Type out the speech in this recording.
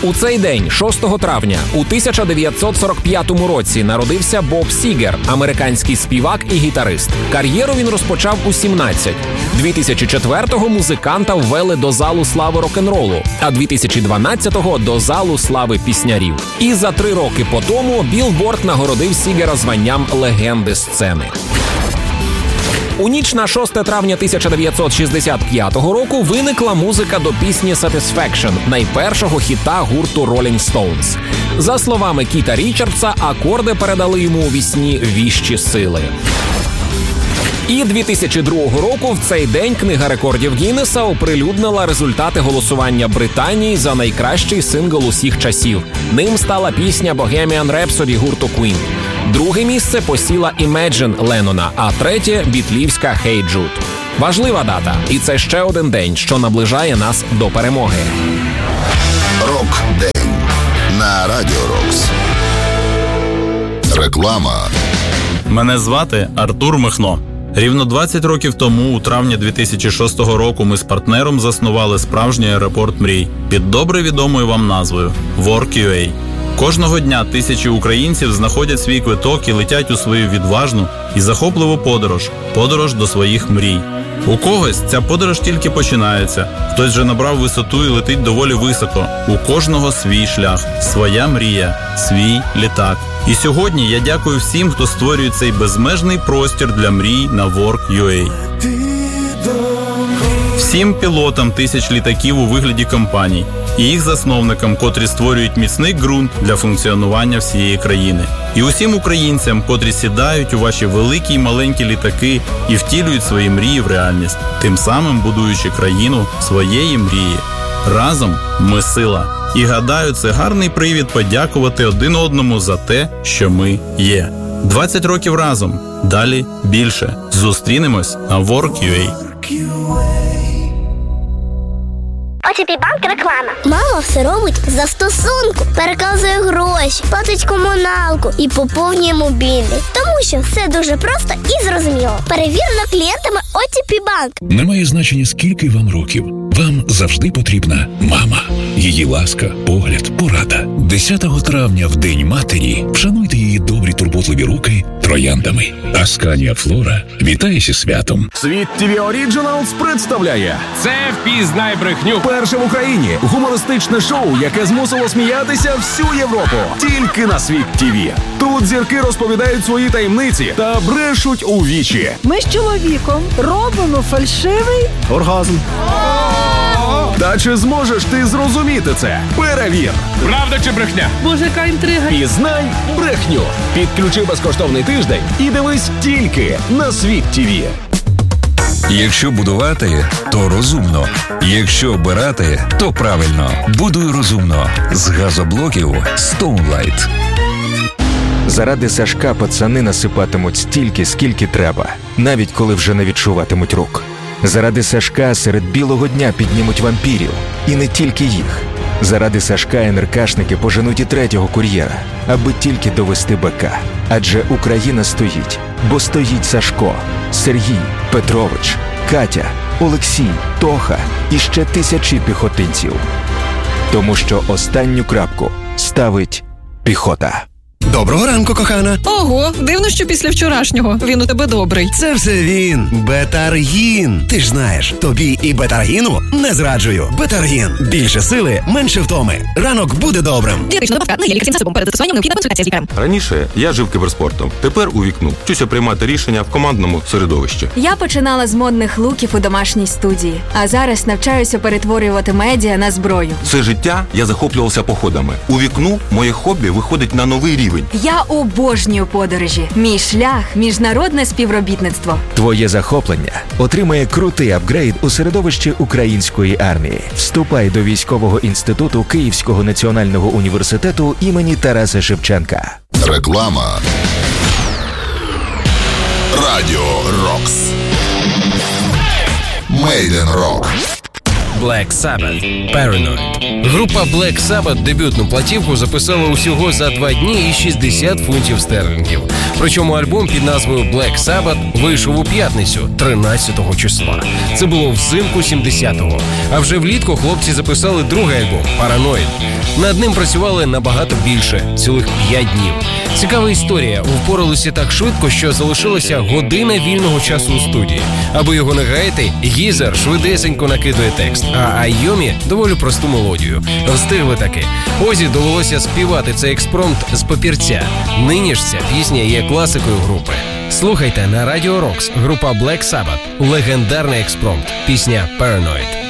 У цей день, 6 травня, у 1945 році народився Боб Сігер, американський співак і гітарист. Кар'єру він розпочав у 17. 2004-го музиканта ввели до залу слави рок-н-ролу, а 2012-го – до залу слави піснярів. І за 3 роки по тому Білборд нагородив Сігера званням легенди сцени. У ніч на 6 травня 1965 року виникла музика до пісні «Satisfaction», найпершого хіта гурту Rolling Stones. За словами Кіта Річардса, акорди передали йому у вісні віщі сили. І 2002 року в цей день Книга рекордів Гіннеса оприлюднила результати голосування Британії за найкращий сингл усіх часів. Ним стала пісня «Bohemian Rhapsody» гурту Queen. Друге місце посіла «Imagine» Леннона, а третє – бітлівська «Hey Jude». Важлива дата, і це ще один день, що наближає нас до перемоги. Рок-день на Радіо Рокс. Реклама. Мене звати Артур Михно. Рівно 20 років тому, у травні 2006 року, ми з партнером заснували справжній аеропорт мрій під добре відомою вам назвою Work.ua. Кожного дня тисячі українців знаходять свій квиток і летять у свою відважну і захопливу подорож до своїх мрій. У когось ця подорож тільки починається, хтось вже набрав висоту і летить доволі високо. У кожного свій шлях, своя мрія, свій літак. І сьогодні я дякую всім, хто створює цей безмежний простір для мрій на Work.ua. Всім пілотам тисяч літаків у вигляді компаній і їх засновникам, котрі створюють міцний ґрунт для функціонування всієї країни. І усім українцям, котрі сідають у ваші великі й маленькі літаки і втілюють свої мрії в реальність, тим самим будуючи країну своєї мрії. Разом ми сила. І гадаю, це гарний привід подякувати один одному за те, що ми є. 20 років разом. Далі більше. Зустрінемось на Work.ua. ОТП-банк реклама. Мама все робить за стосунку. Переказує гроші, платить комуналку і поповнює мобільний. Тому що все дуже просто і зрозуміло. Перевірено клієнтами ОТП-банк. Немає значення, скільки вам років. Вам завжди потрібна мама. Її ласка, погляд, порада. 10 травня в День матері вшануйте її добрі турботливі руки трояндами. Асканія Флора вітає зі святом. Світ ТВ Originals представляє Це «Впізнай брехню». перше в Україні гумористичне шоу, яке змусило сміятися всю Європу. Тільки на Світ ТВ. Тут зірки розповідають свої таємниці та брешуть у вічі. Ми з чоловіком робимо фальшивий оргазм. Та чи зможеш ти зрозуміти це? Перевір! Правда чи брехня? Боже, яка інтрига. Пізнай брехню. Підключи безкоштовний тиждень і дивись тільки на Світ ТВ. Якщо будувати, то розумно. Якщо обирати, то правильно. Будуй розумно. З газоблоків Stoneline. Заради Сашка пацани насипатимуть стільки, скільки треба, навіть коли вже не відчуватимуть рук. Заради Сашка серед білого дня піднімуть вампірів. І не тільки їх. Заради Сашка НРКшники поженуть і 3-го кур'єра, аби тільки довести БК. Адже Україна стоїть, бо стоїть Сашко, Сергій, Петрович, Катя, Олексій, Тоха і ще тисячі піхотинців. Тому що останню крапку ставить піхота. Доброго ранку, кохана. Ого, дивно, що після вчорашнього він у тебе добрий. Це все він. Бетаргін. Ти ж знаєш, тобі і Бетаргіну не зраджую. Бетаргін. Більше сили, менше втоми. Ранок буде добрим. Дієтична добавка на є лікарським засобом. Перед застосуванням необхідна консультація з лікарем. Раніше я жив кіберспортом. Тепер у вікну. Вчуся приймати рішення в командному середовищі. Я починала з модних луків у домашній студії. А зараз навчаюся перетворювати медіа на зброю. Все життя я захоплювався походами. У вікну моє хобі виходить на новий рівень. Я обожнюю подорожі. Мій шлях – міжнародне співробітництво. Твоє захоплення отримає крутий апгрейд у середовищі української армії. Вступай до військового інституту Київського національного університету імені Тараса Шевченка. Реклама. Радіо Рокс. Made in Rock. Black Sabbath Paranoid. Група Black Sabbath дебютну платівку записала усього за 2 дні і 60 фунтів стерлінгів. Причому альбом під назвою Black Sabbath вийшов у п'ятницю, 13 числа. Це було взимку 70-го. А вже влітку хлопці записали другий альбом Paranoid. Над ним працювали набагато більше, цілих 5 днів. Цікава історія. Впоралися так швидко, що залишилася година вільного часу у студії. Аби його не гаяти, Гізер швидесенько накидує текст, а Айомі доволі просту мелодію. Встигли таки. Озі довелося співати цей експромт з папірця. Нині ж ця пісня є класикою групи. Слухайте на Радіо Рокс. Група Black Sabbath. Легендарний експромт. Пісня Paranoid.